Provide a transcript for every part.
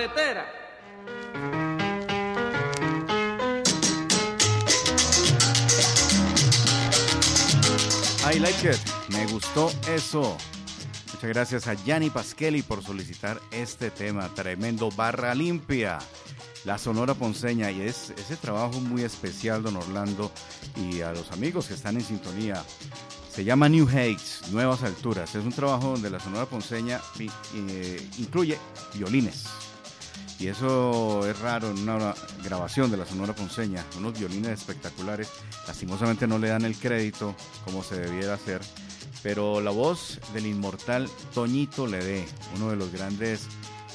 carretera. I like it, me gustó eso. Muchas gracias a Gianni Paschelli por solicitar este tema, tremendo, Barra Limpia, la Sonora Ponceña, y es ese trabajo muy especial, don Orlando, y a los amigos que están en sintonía. Se llama New Heights, Nuevas Alturas. Es un trabajo donde la Sonora Ponceña incluye violines. Y eso es raro en una grabación de la Sonora Ponceña. Unos violines espectaculares. Lastimosamente no le dan el crédito como se debiera hacer. Pero la voz del inmortal Toñito Ledé, uno de los grandes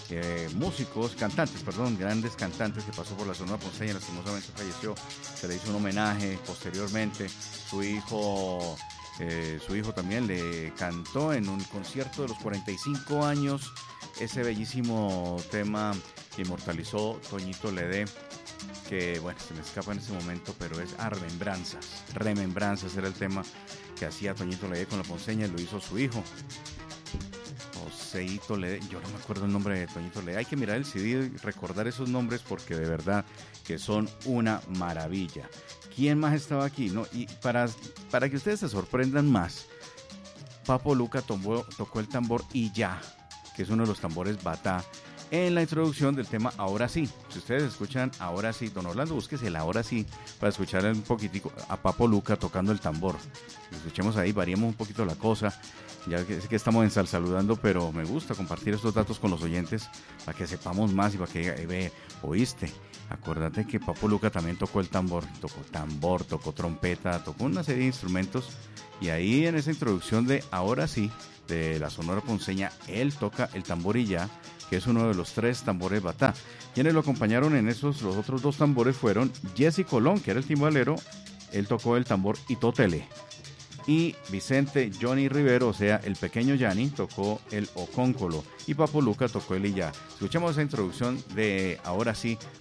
grandes cantantes que pasó por la Sonora Ponceña, lastimosamente falleció. Se le hizo un homenaje posteriormente. Su hijo también le cantó en un concierto de los 45 años ese bellísimo tema que inmortalizó Toñito Ledé, que bueno, se me escapa en ese momento, pero es Remembranzas era el tema que hacía Toñito Ledé con la Ponceña, y lo hizo su hijo Joseito Ledé. Yo no me acuerdo el nombre de Toñito Ledé, hay que mirar el CD y recordar esos nombres porque de verdad que son una maravilla. ¿Quién más estaba aquí? No, y para que ustedes se sorprendan más, Papo Luca tocó el tambor y ya, que es uno de los tambores batá, en la introducción del tema Ahora Sí. Si ustedes escuchan Ahora Sí, don Orlando, búsquese el Ahora Sí para escuchar un poquitico a Papo Luca tocando el tambor. Escuchemos ahí, variemos un poquito la cosa. Ya que sé que estamos en saludando, pero me gusta compartir estos datos con los oyentes para que sepamos más y para que oíste. Acuérdate que Papo Luca también tocó el tambor, tocó trompeta, tocó una serie de instrumentos, y ahí en esa introducción de Ahora Sí, de la Sonora Ponceña, él toca el tambor y ya, que es uno de los 3 tambores batá. Quienes lo acompañaron en los otros 2 tambores fueron Jesse Colón, que era el timbalero, él tocó el tambor Itotele, y Vicente Johnny Rivero, o sea, el pequeño Yanni, tocó el ocóncolo, y Papo Luca tocó el illa. Escuchamos esa introducción de Ahora Sí,